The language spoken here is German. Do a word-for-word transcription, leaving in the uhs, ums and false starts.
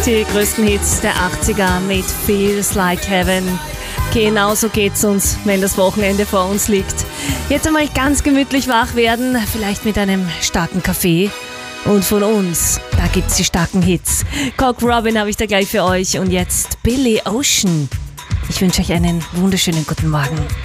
Die größten Hits der achtziger mit Feels Like Heaven. Genauso geht's uns, wenn das Wochenende vor uns liegt. Jetzt einmal ganz gemütlich wach werden, vielleicht mit einem starken Kaffee. Und von uns, da gibt's die starken Hits. Cock Robin habe ich da gleich für euch. Und jetzt Billy Ocean. Ich wünsche euch einen wunderschönen guten Morgen.